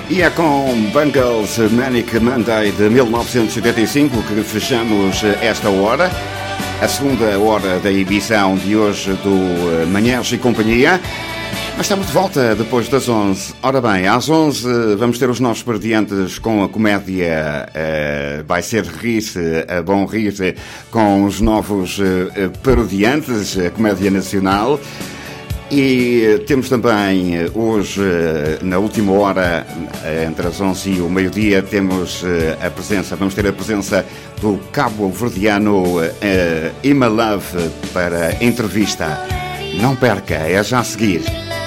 E é com Bangles Manic Monday de 1975 que fechamos esta hora, a segunda hora da edição de hoje do Manhãs e Companhia. Mas estamos de volta depois das 11. Ora bem, às 11 vamos ter os nossos parodiantes com a comédia Vai Ser Rir, Bom Rir, com os novos parodiantes, a comédia nacional. E temos também hoje, na última hora, entre as 11 e o meio-dia, temos vamos ter a presença do cabo-verdiano Ima Love para entrevista. Não perca, é já a seguir.